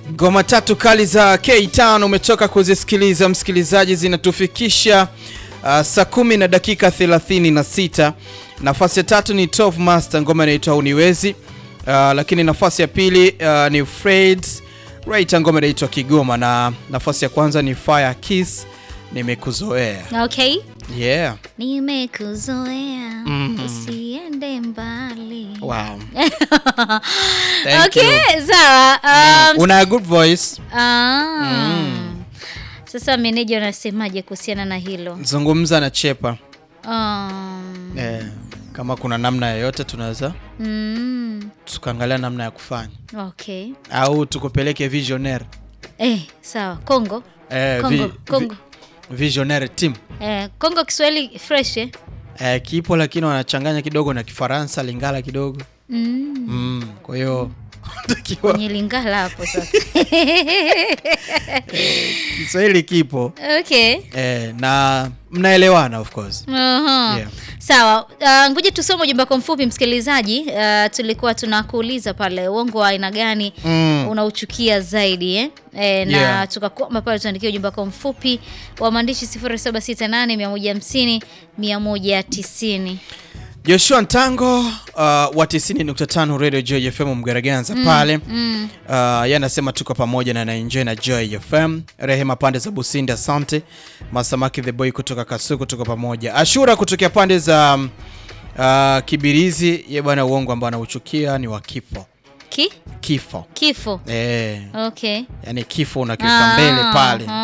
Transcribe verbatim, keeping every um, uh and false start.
Ngoma tatu kali za K tano umetoka kuzisikiliza msikilizaji, zinatufikisha uh, saa kumi na dakika thelathini na sita. Nafasi ya tatu ni Top Master, ngoma inaitwa Uniwezi. Uh, lakini nafasi ya pili uh, ni Freds Right, ngoma inaitwa Kigoma, na nafasi ya kwanza ni Fire Kiss, Nimekuzoea. Okay. Yeah. Nimekuzoea. Mm. Usiende mbali. Wow. Okay, sawa. Um, una a good voice. Ah. Mm. Sasa meneja unasemaje kuhusiana na hilo? Zungumza na Chepa. Um. Eh, kama kuna namna yoyote tunaweza Mm. tukaangalia namna ya kufanya. Okay. Au tukupeleke Visionaire. Eh, sawa. Kongo. Eh, Kongo, vi, Kongo. Vi, Visionaire team. Eh, Kongo Kiswahili fresh eh? Eh, kipo lakini wanachanganya kidogo na Kifaransa, Lingala kidogo. Mm. Mm, kwa hiyo takiwa Kwenye Lingala hapo sasa. Kiswahili kipo. Okay. Eh, na mnaelewana of course. Uh-huh. Yeah. Sawa, uh, ngoja tusome ujumbe wako mfupi msikilizaji. Uh, tulikuwa tunakuuliza pale uongo wa aina gani mm. unauchukia zaidi eh? E, na yeah. tukakuomba pale tuandikie ujumbe wako mfupi wa maandishi sifuri saba sita nane moja hamsini mia tisa. Joshua Ntango uh, wa tisini nukta tano Radio Joy F M Mgaraganza mm, pale mm. Uh, yeye anasema tuko pamoja na naenjoy na Joy F M. Rehema pande za Businda, asante. Masamaki the boy kutoka Kasuku, tuko pamoja. Ashura kutokea pande za uh, Kibirizi, ye bwana uongo ambao anauchukia ni wa kifo. Ki? Kifo. Kifo. Eh. Okay. Yaani kifo unakiweka mbele pale.